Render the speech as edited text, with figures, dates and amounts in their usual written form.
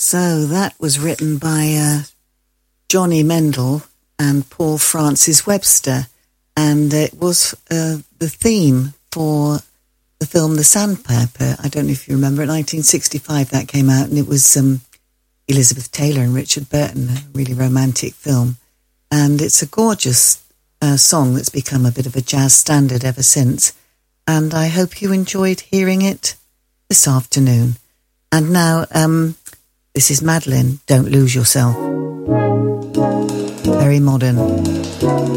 So that was written by Johnny Mendel and Paul Francis Webster, and it was the theme for the film The Sandpiper. I don't know if you remember, in 1965 that came out, and it was Elizabeth Taylor and Richard Burton, a really romantic film. And it's a gorgeous song that's become a bit of a jazz standard ever since. And I hope you enjoyed hearing it this afternoon. And now, this is Madeline, Don't Lose Yourself. Very modern.